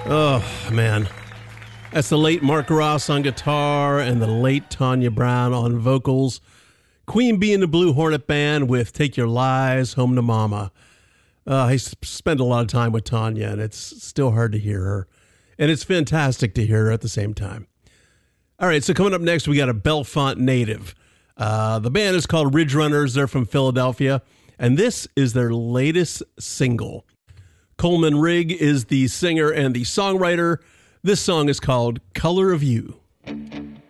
Oh, man. That's the late Mark Ross on guitar and the late Tanya Brown on vocals. Queen Bee and the Blue Hornet Band with Take Your Lies Home to Mama. I spend a lot of time with Tanya, and it's still hard to hear her. And it's fantastic to hear her at the same time. All right, so coming up next, we got a Bellefonte native. The band is called Ridge Runners. They're from Philadelphia, and this is their latest single. Coleman Rigg is the singer and the songwriter. This song is called Color of You.